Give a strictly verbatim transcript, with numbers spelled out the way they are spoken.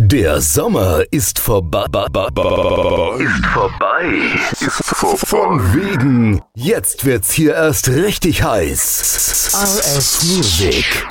Der Sommer ist vorbei. Ist vorbei. Ist vorbei. Von wegen. Jetzt wird's hier erst richtig heiß. R S Music.